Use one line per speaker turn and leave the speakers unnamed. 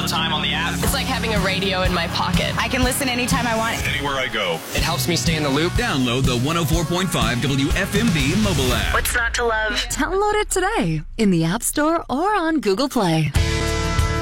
the time on the app.
It's like having a radio in my pocket.
I can listen anytime I want.
Anywhere I go.
It helps me stay in the loop.
Download the 104.5 WFMD mobile app.
What's not to love?
Download it today in the App Store or on Google Play.